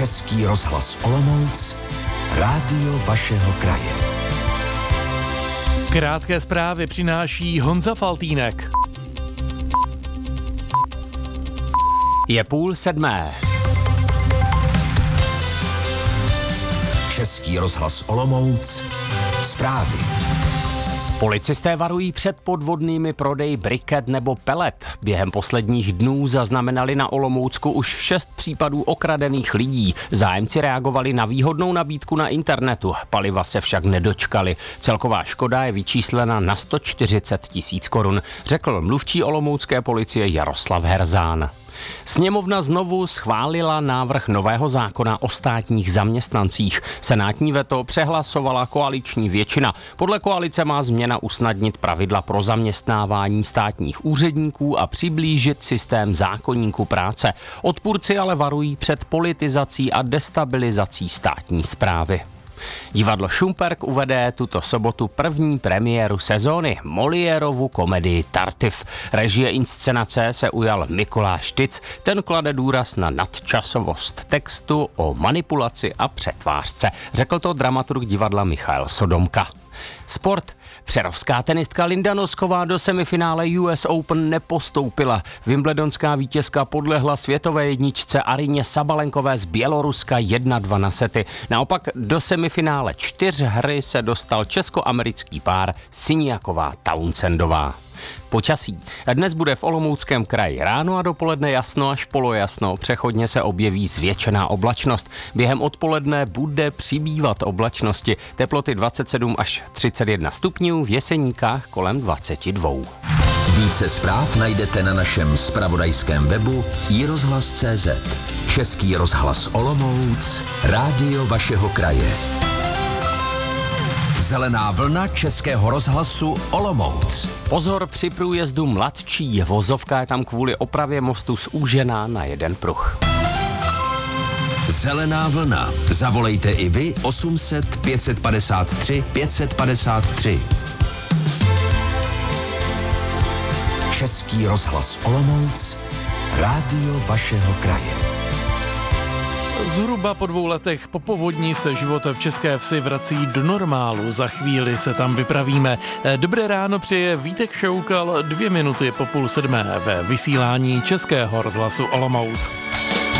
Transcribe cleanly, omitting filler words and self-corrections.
Český rozhlas Olomouc, rádio vašeho kraje. Krátké zprávy přináší Honza Faltýnek. Je 6:30. Český rozhlas Olomouc, zprávy. Policisté varují před podvodnými prodeji briket nebo pelet. Během posledních dnů zaznamenali na Olomoucku už 6 případů okradených lidí. Zájemci reagovali na výhodnou nabídku na internetu. Paliva se však nedočkali. Celková škoda je vyčíslena na 140 000 korun, řekl mluvčí olomoucké policie Jaroslav Herzán. Sněmovna znovu schválila návrh nového zákona o státních zaměstnancích. Senátní veto přehlasovala koaliční většina. Podle koalice má změna usnadnit pravidla pro zaměstnávání státních úředníků a přiblížit systém zákoníku práce. Odpůrci ale varují před politizací a destabilizací státní správy. Divadlo Šumperk uvede tuto sobotu první premiéru sezóny, Moliérovu komedii Tartif. Režie inscenace se ujal Mikuláš Tic, ten klade důraz na nadčasovost textu, o manipulaci a přetvářce. Řekl to dramaturg divadla Michael Sodomka. Sport. Přerovská tenistka Linda Nosková do semifinále US Open nepostoupila. Wimbledonská vítězka podlehla světové jedničce Arině Sabalenkové z Běloruska 1-2 na sety. Naopak do semifinále 4 hry se dostal česko-americký pár Siniaková Townsendová. Počasí. Dnes bude v Olomouckém kraji ráno a dopoledne jasno až polojasno. Přechodně se objeví zvětšená oblačnost. Během odpoledne bude přibývat oblačnosti. Teploty 27 až 31 stupňů, v Jeseníkách kolem 22. Více zpráv najdete na našem zpravodajském webu iRozhlas.cz. Český rozhlas Olomouc, rádio vašeho kraje. Zelená vlna Českého rozhlasu Olomouc. Pozor při průjezdu Mladčí. Vozovka je tam kvůli opravě mostu zúžená na jeden pruh. Zelená vlna. Zavolejte i vy 800 553 553. Český rozhlas Olomouc, rádio vašeho kraje. Zhruba po 2 letech po povodni se život v České Vsi vrací do normálu. Za chvíli se tam vypravíme. Dobré ráno přeje Vítek Šoukal, 2 minuty po 6:30 ve vysílání Českého rozhlasu Olomouc.